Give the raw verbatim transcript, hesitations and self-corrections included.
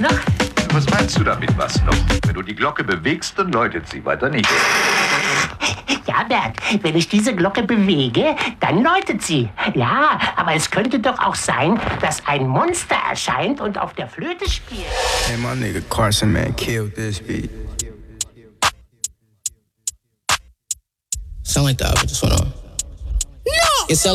noch? Was meinst du damit, was noch? Wenn du die Glocke bewegst, dann läutet sie, weiter nicht. Ja, Bert, wenn ich diese Glocke bewege, dann läutet sie. Ja, aber es könnte doch auch sein, dass ein Monster erscheint und auf der Flöte spielt. Hey, my nigga Carson, man, killed this beat. Sound like that, but just went on. No! It's